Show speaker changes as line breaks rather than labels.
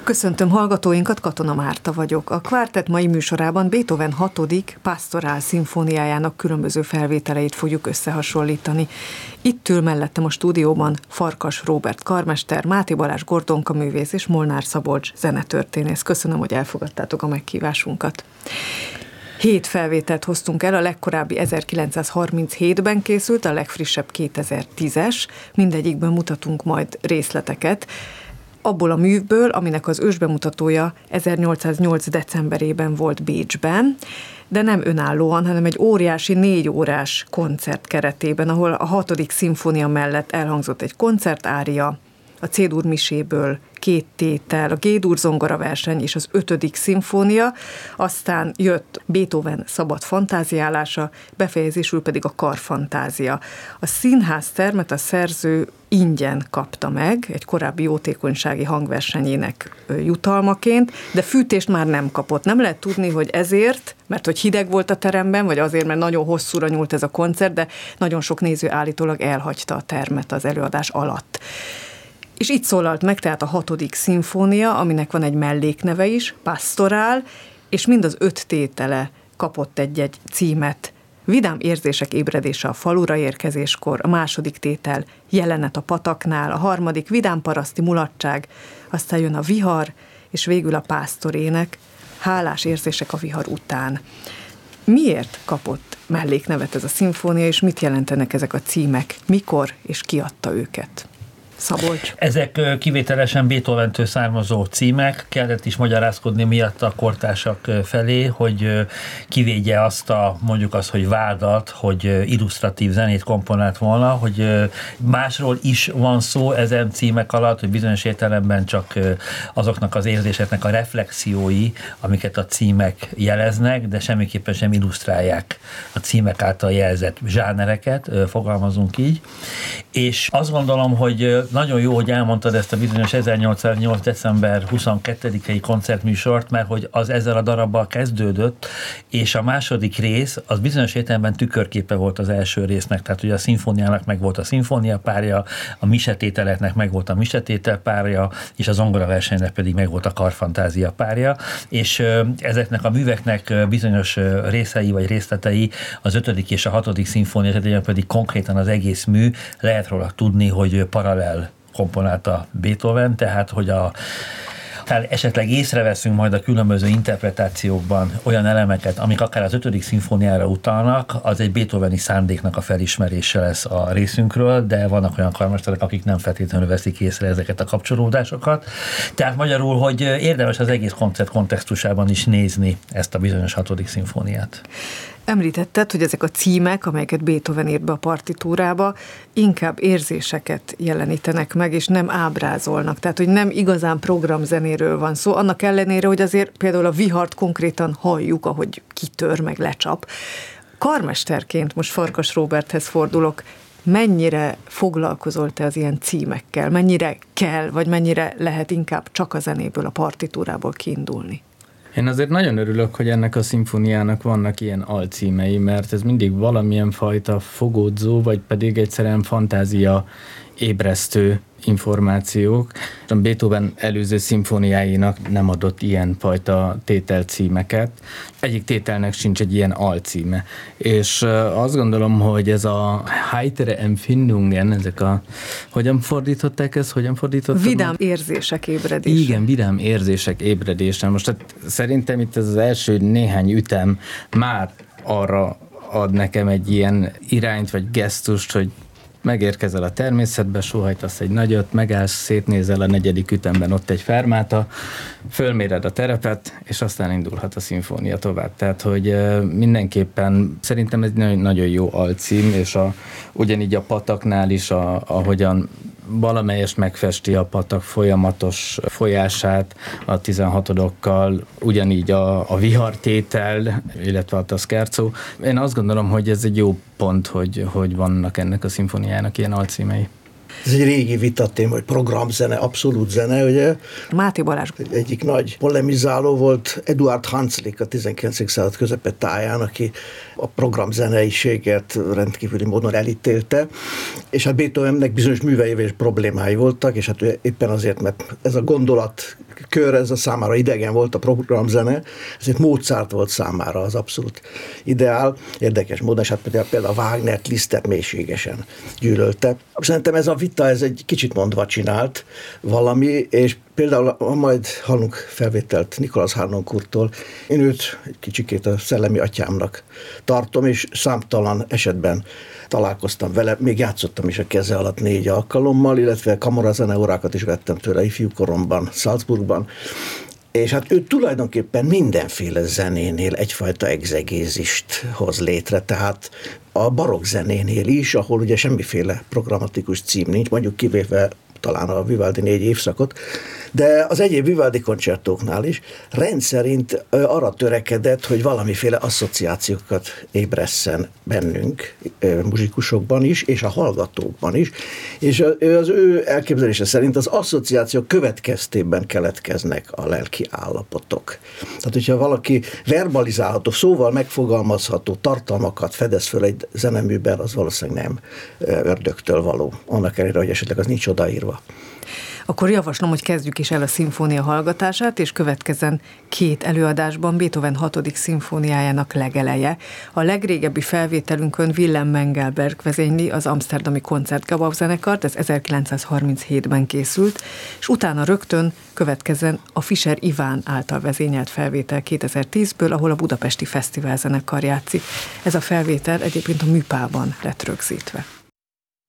Köszöntöm hallgatóinkat, Katona Márta vagyok. A Kvártett mai műsorában Beethoven 6. Pastoral szimfóniájának különböző felvételeit fogjuk összehasonlítani. Itt ül mellettem a stúdióban Farkas Róbert karmester, Máté Balázs Gordonka művész és Molnár Szabolcs zenetörténész. Köszönöm, hogy elfogadtátok a meghívásunkat. 7 felvételt hoztunk el, a legkorábbi 1937-ben készült, a legfrissebb 2010-es, mindegyikből mutatunk majd részleteket. Abból a műből, aminek az ősbemutatója 1808. decemberében volt Bécsben, de nem önállóan, hanem egy óriási 4 órás koncert keretében, ahol a 6. szimfónia mellett elhangzott egy koncertária, a C-dur miséből 2 tétel, a G-dur zongora verseny és az 5. szimfónia, aztán jött Beethoven szabad fantáziálása, befejezésül pedig a karfantázia. A színháztermet a szerző ingyen kapta meg, egy korábbi jótékonysági hangversenyének jutalmaként, de fűtést már nem kapott. Nem lehet tudni, hogy ezért, mert hogy hideg volt a teremben, vagy azért, mert nagyon hosszúra nyúlt ez a koncert, de nagyon sok néző állítólag elhagyta a termet az előadás alatt. És itt szólalt meg tehát a 6. szimfónia, aminek van egy mellékneve is, Pastoral, és mind az 5 tétele kapott egy címet. Vidám érzések ébredése a falura érkezéskor, a 2. tétel Jelenet a pataknál, a 3. vidám paraszti mulatság, aztán jön a vihar, és végül a pásztorének, hálás érzések a vihar után. Miért kapott melléknevet ez a szimfónia, és mit jelentenek ezek a címek? Mikor és ki adta őket? Szabolcs.
Ezek kivételesen Beethoventől származó címek, kellett is magyarázkodni miatt a kortársak felé, hogy kivédje azt mondjuk azt, hogy vádat, hogy illusztratív zenét komponált volna, hogy másról is van szó ezen címek alatt, hogy bizonyos értelemben csak azoknak az érzéseknek a reflexiói, amiket a címek jeleznek, de semmiképpen sem illusztrálják a címek által jelzett zsánereket, fogalmazunk így. És azt gondolom, hogy nagyon jó, hogy elmondtad ezt a bizonyos 1808. december 22-i koncertműsort, mert hogy az ezzel a darabbal kezdődött, és a 2. rész az bizonyos értelemben tükörképe volt az első résznek, tehát ugye a szimfóniának meg volt a szimfónia párja, a misetételeknek meg volt a misetétel párja, és a zongoraversenynek pedig meg volt a karfantázia párja, és ezeknek a műveknek bizonyos részei vagy részletei az 5. és a 6. szimfónia, pedig konkrétan az egész mű, lehet róla tudni, hogy paralel komponálta Beethoven, tehát hogy esetleg észreveszünk majd a különböző interpretációkban olyan elemeket, amik akár az 5. szimfóniára utalnak, az egy beethoveni szándéknak a felismerése lesz a részünkről, de vannak olyan karmesterek, akik nem feltétlenül veszik észre ezeket a kapcsolódásokat. Tehát magyarul, hogy érdemes az egész koncert kontextusában is nézni ezt a bizonyos 6. szimfóniát.
Említetted, hogy ezek a címek, amelyeket Beethoven írt be a partitúrába, inkább érzéseket jelenítenek meg, és nem ábrázolnak. Tehát, hogy nem igazán programzenéről van szó, annak ellenére, hogy azért például a vihart konkrétan halljuk, ahogy kitör, meg lecsap. Karmesterként most Farkas Róberthez fordulok, mennyire foglalkozol te az ilyen címekkel? Mennyire kell, vagy mennyire lehet inkább csak a zenéből, a partitúrából kiindulni?
Én azért nagyon örülök, hogy ennek a szimfóniának vannak ilyen alcímei, mert ez mindig valamilyen fajta fogódzó, vagy pedig egyszerűen fantázia ébresztő információk. A Beethoven előző szimfóniáinak nem adott ilyen fajta tételcímeket. Egyik tételnek sincs egy ilyen alcíme. És azt gondolom, hogy ez a heitere Empfindungen, ezek a... Hogyan fordították ezt?
Vidám érzések ébredése.
Igen, vidám érzések ébredése. Most hát szerintem itt ez az első néhány ütem már arra ad nekem egy ilyen irányt, vagy gesztust, hogy megérkezel a természetbe, sóhajtasz egy nagyot, megállsz, szétnézel a 4. ütemben, ott egy fermáta, fölméred a terepet, és aztán indulhat a szimfónia tovább. Tehát, hogy mindenképpen szerintem ez nagyon jó alcím, és ugyanígy a pataknál is, ahogyan valamelyest megfesti a patak folyamatos folyását a 16-okkal, ugyanígy a vihartétel, illetve a scherzo. Én azt gondolom, hogy ez egy jó pont, hogy vannak ennek a szimfóniának ilyen alcímei.
Ez egy régi vitatéma, hogy programzene, abszolút zene, ugye?
Máté Balázs.
Egyik nagy polemizáló volt Eduard Hanslick a 19. század közepetáján, aki a programzeneiséget rendkívüli módon elítélte, és hát Beethovennek bizonyos műveivel is problémái voltak, és hát éppen azért, mert ez a gondolat kör, ez a számára idegen volt a programzene, ezért Mozart volt számára az abszolút ideál. Érdekes módon, és hát például a Wagnert, Lisztet mélységesen gyűlölte. Szerintem ez a vita, ez egy kicsit mondva csinált valami, és például majd hallunk felvételt Nicolas Harnoncourttól. Én őt egy kicsikét a szellemi atyámnak tartom, és számtalan esetben találkoztam vele, még játszottam is a keze alatt 4 alkalommal, illetve kamarazeneórákat is vettem tőle ifjúkoromban, Salzburgban. És hát ő tulajdonképpen mindenféle zenénél egyfajta egzegézist hoz létre, tehát a barokk zenénél is, ahol ugye semmiféle programatikus cím nincs, mondjuk kivéve talán a Vivaldi 4 évszakot, de az egyéb Vivaldi koncertóknál is rendszerint arra törekedett, hogy valamiféle asszociációkat ébresszen bennünk, muzsikusokban is, és a hallgatókban is, és az ő elképzelése szerint az asszociációk következtében keletkeznek a lelki állapotok. Tehát, hogyha valaki verbalizálható, szóval megfogalmazható tartalmakat fedez föl egy zeneműben, az valószínűleg nem ördögtől való. Annak ellenére, hogy esetleg az nincs odaírva.
Akkor javaslom, hogy kezdjük is el a szimfónia hallgatását, és következzen 2 előadásban Beethoven 6. szimfóniájának legeleje. A legrégebbi felvételünkön Wilhelm Mengelberg vezényli az amszterdami koncertgebouw-zenekart, ez 1937-ben készült, és utána rögtön következzen a Fischer Iván által vezényelt felvétel 2010-ből, ahol a Budapesti Fesztivál zenekar játszik. Ez a felvétel egyébként a Műpában lett rögzítve.